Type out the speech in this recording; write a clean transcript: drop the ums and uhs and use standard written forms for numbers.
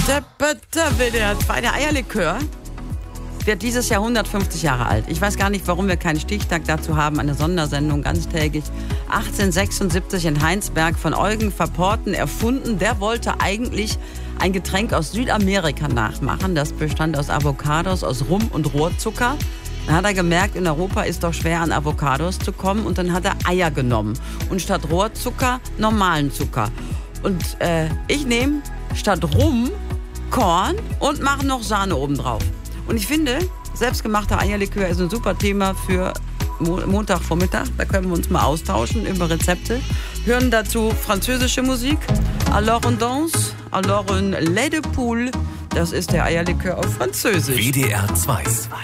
WDR 2, der Eierlikör wird dieses Jahr 150 Jahre alt. Ich weiß gar nicht, warum wir keinen Stichtag dazu haben, eine Sondersendung ganztägig. 1876 in Heinsberg von Eugen Verporten erfunden. Der wollte eigentlich ein Getränk aus Südamerika nachmachen. Das bestand aus Avocados, aus Rum und Rohrzucker. Dann hat er gemerkt, in Europa ist doch schwer an Avocados zu kommen. Und dann hat er Eier genommen. Und statt Rohrzucker normalen Zucker. Und ich nehme statt Rum Korn und mache noch Sahne obendrauf. Und ich finde, selbstgemachter Eierlikör ist ein super Thema für Montagvormittag. Da können wir uns mal austauschen über Rezepte. Hören dazu französische Musik. Alors on danse, alors un lait de poule. Das ist der Eierlikör auf Französisch. WDR 2.